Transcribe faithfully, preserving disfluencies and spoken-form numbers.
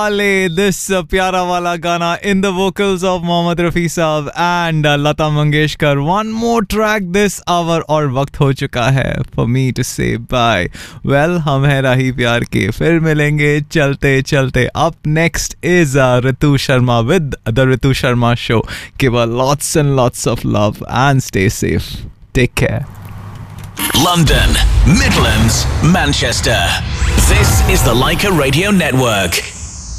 Ale, this uh, प्यारा वाला गाना in the vocals of Mohammad Rafi साहब and uh, Lata Mangeshkar. One more track this hour और वक्त हो चुका है for me to say bye. Well, हम हैं राही प्यार के, फिर मिलेंगे चलते चलते. Up next is uh, Ritu Sharma with the Ritu Sharma Show. Give her lots and lots of love and stay safe. Take care. London, Midlands, Manchester. This is the Leica Radio Network.